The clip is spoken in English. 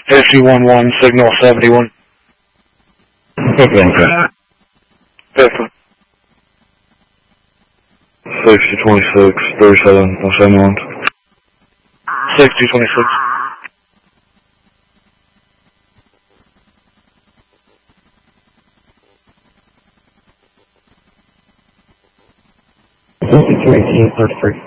AC-11, signal 71. Okay. Definitely. Safety 26, 37, Los Angeles. Safety 26. Safety 18, 33.